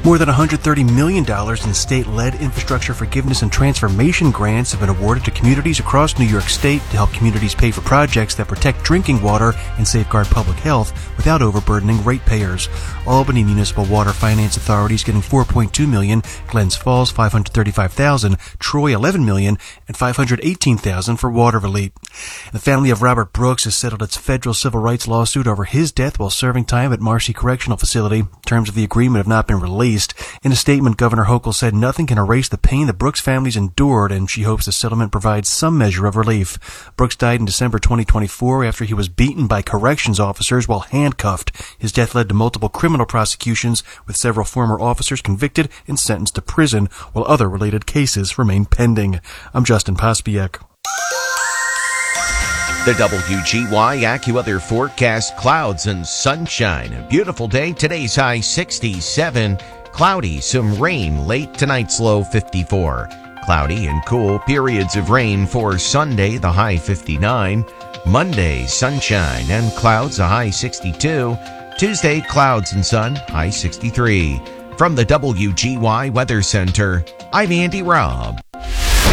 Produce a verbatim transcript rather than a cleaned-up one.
More than one hundred thirty million dollars in state-led infrastructure forgiveness and transformation grants have been awarded to communities across New York State to help communities pay for projects that protect drinking water and safeguard public health without overburdening ratepayers. Albany Municipal Water Finance Authority is getting four point two million dollars, Glens Falls five hundred thirty-five thousand dollars, Troy eleven million dollars, and five hundred eighteen thousand dollars for water relief. The family of Robert Brooks has settled its federal civil rights lawsuit over his death while serving time at Marcy Correctional Facility. Terms of the agreement have not been released. In a statement, Governor Hochul said nothing can erase the pain the Brooks families endured, and she hopes the settlement provides some measure of relief. Brooks died in December twenty twenty-four after he was beaten by corrections officers while handcuffed. His death led to multiple criminal prosecutions, with several former officers convicted and sentenced to prison, while other related cases remain pending. I'm Justin Pospiek. The W G Y AccuWeather forecast: clouds and sunshine. A beautiful day. Today's high sixty-seven. Cloudy, some rain. Late tonight's low fifty-four. Cloudy and cool. Periods of rain for Sunday, the high fifty-nine. Monday, sunshine and clouds, a high sixty-two. Tuesday, clouds and sun, high sixty-three. From the W G Y Weather Center, I'm Andy Robb.